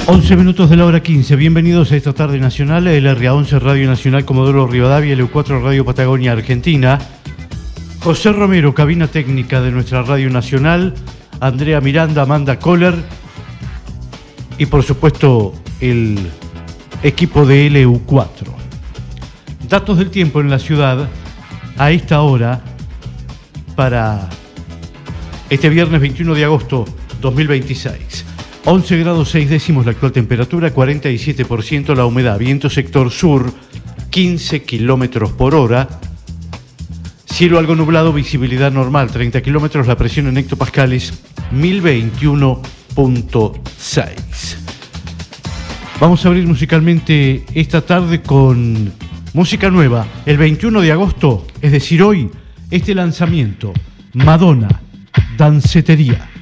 11 minutos de la hora 15, bienvenidos a esta tarde nacional, LRA11 Radio Nacional Comodoro Rivadavia, LU4 Radio Patagonia Argentina. José Romero, cabina técnica de nuestra Radio Nacional, Andrea Miranda, Amanda Kohler y por supuesto el equipo de LU4. Datos del tiempo en la ciudad a esta hora para este viernes 21 de agosto 2026. 11 grados 6 décimos la actual temperatura, 47% la humedad, viento sector sur, 15 kilómetros por hora, cielo algo nublado, visibilidad normal, 30 kilómetros, la presión en hectopascales, 1021.6. Vamos a abrir musicalmente esta tarde con música nueva. El 21 de agosto, es decir hoy, este lanzamiento, Madonna, Dancetería.